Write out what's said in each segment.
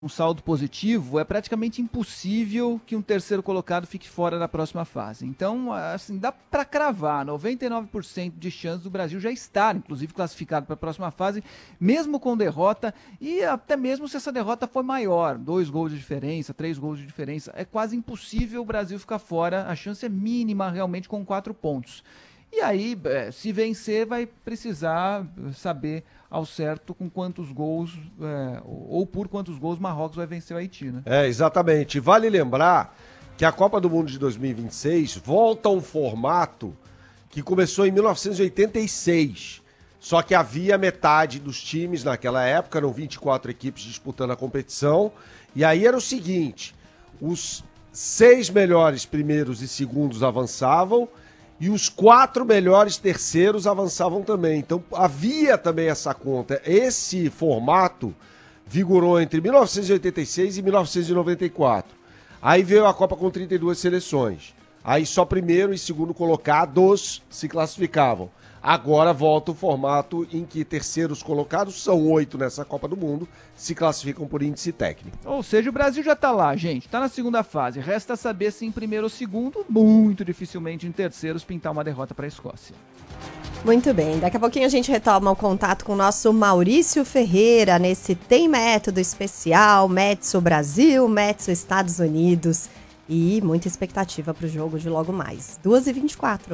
um saldo positivo, é praticamente impossível que um terceiro colocado fique fora da próxima fase. Então, assim, dá para cravar, 99% de chance do Brasil já estar, inclusive, classificado para a próxima fase, mesmo com derrota, e até mesmo se essa derrota for maior, 2 gols de diferença, 3 gols de diferença, é quase impossível o Brasil ficar fora, a chance é mínima realmente com 4 pontos. E aí, se vencer, vai precisar saber ao certo com quantos gols, ou por quantos gols Marrocos vai vencer o Haiti, né? Exatamente. Vale lembrar que a Copa do Mundo de 2026 volta a um formato que começou em 1986. Só que havia metade dos times naquela época, eram 24 equipes disputando a competição. E aí era o seguinte, os 6 melhores primeiros e segundos avançavam, e os 4 melhores terceiros avançavam também. Então havia também essa conta. Esse formato vigorou entre 1986 e 1994. Aí veio a Copa com 32 seleções. Aí só primeiro e segundo colocados se classificavam. Agora volta o formato em que terceiros colocados, são 8 nessa Copa do Mundo, se classificam por índice técnico. Ou seja, o Brasil já tá lá, gente, tá na segunda fase. Resta saber se em primeiro ou segundo, muito dificilmente em terceiros, pintar uma derrota para a Escócia. Muito bem, daqui a pouquinho a gente retoma o contato com o nosso Maurício Ferreira nesse Tem Método especial, Metso Brasil, Metso Estados Unidos. E muita expectativa para o jogo de logo mais. 2h24.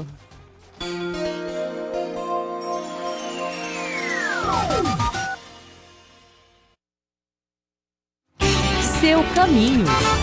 Seu caminho.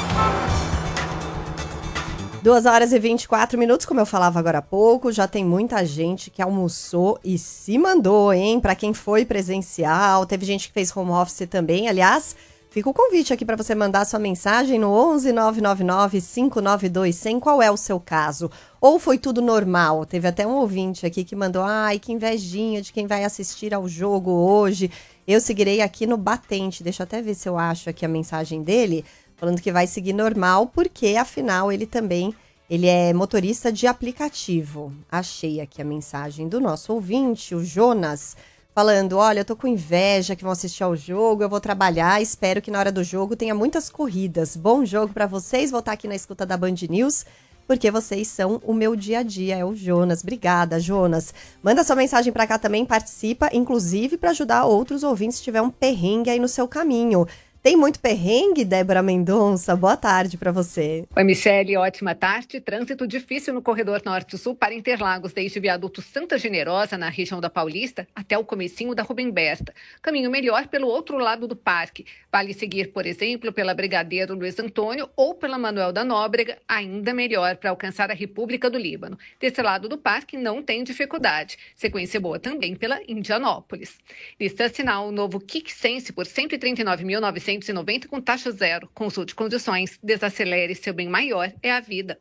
2h24, como eu falava agora há pouco, já tem muita gente que almoçou e se mandou, hein? Para quem foi presencial, teve gente que fez home office também. Aliás, fica o convite aqui para você mandar sua mensagem no 11 999 592 100. Qual é o seu caso? Ou foi tudo normal? Teve até um ouvinte aqui que mandou, ai, que invejinha de quem vai assistir ao jogo hoje. Eu seguirei aqui no batente. Deixa eu até ver se eu acho aqui a mensagem dele, falando que vai seguir normal, porque afinal ele é motorista de aplicativo. Achei aqui a mensagem do nosso ouvinte, o Jonas, falando, olha, eu tô com inveja que vão assistir ao jogo, eu vou trabalhar, espero que na hora do jogo tenha muitas corridas. Bom jogo pra vocês, vou estar aqui na escuta da Band News, porque vocês são o meu dia a dia, é o Jonas. Obrigada, Jonas. Manda sua mensagem pra cá também, participa, inclusive para ajudar outros ouvintes se tiver um perrengue aí no seu caminho. Tem muito perrengue, Débora Mendonça? Boa tarde para você. Oi, Michele, ótima tarde. Trânsito difícil no corredor norte-sul para Interlagos, desde o viaduto Santa Generosa, na região da Paulista, até o comecinho da Rubem Berta. Caminho melhor pelo outro lado do parque. Vale seguir, por exemplo, pela Brigadeiro Luiz Antônio ou pela Manuel da Nóbrega, ainda melhor para alcançar a República do Líbano. Desse lado do parque não tem dificuldade. Sequência boa também pela Indianópolis. Lista assinal, o novo Kick Sense por R$ 139.990 com taxa zero. Consulte condições, desacelere, seu bem maior é a vida.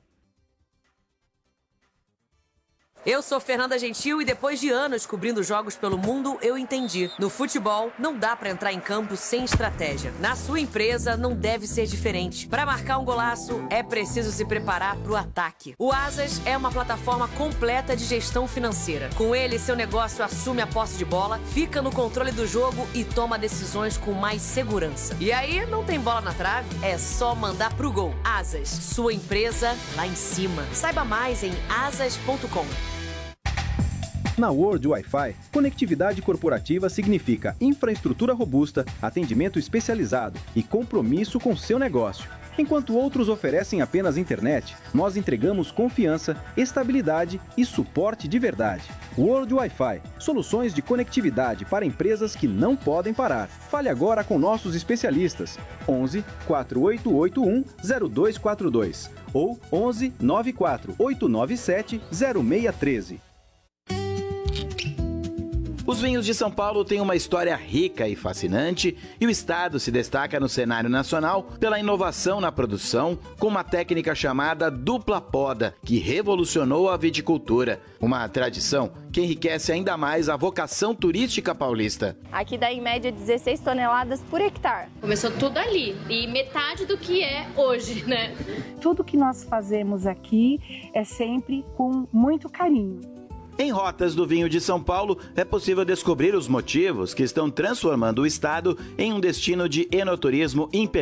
Eu sou Fernanda Gentil e depois de anos cobrindo jogos pelo mundo, eu entendi. No futebol, não dá pra entrar em campo sem estratégia. Na sua empresa, não deve ser diferente. Para marcar um golaço, é preciso se preparar pro ataque. O Asas é uma plataforma completa de gestão financeira. Com ele, seu negócio assume a posse de bola, fica no controle do jogo e toma decisões com mais segurança. E aí, não tem bola na trave? É só mandar pro gol. Asas, sua empresa lá em cima. Saiba mais em asas.com. Na World Wi-Fi, conectividade corporativa significa infraestrutura robusta, atendimento especializado e compromisso com seu negócio. Enquanto outros oferecem apenas internet, nós entregamos confiança, estabilidade e suporte de verdade. World Wi-Fi, soluções de conectividade para empresas que não podem parar. Fale agora com nossos especialistas. 11 4881 0242 ou 11 94 897 0613. Os vinhos de São Paulo têm uma história rica e fascinante e o estado se destaca no cenário nacional pela inovação na produção com uma técnica chamada dupla poda, que revolucionou a viticultura. Uma tradição que enriquece ainda mais a vocação turística paulista. Aqui dá em média 16 toneladas por hectare. Começou tudo ali e metade do que é hoje, né? Tudo que nós fazemos aqui é sempre com muito carinho. Em Rotas do Vinho de São Paulo, é possível descobrir os motivos que estão transformando o estado em um destino de enoturismo imperdível.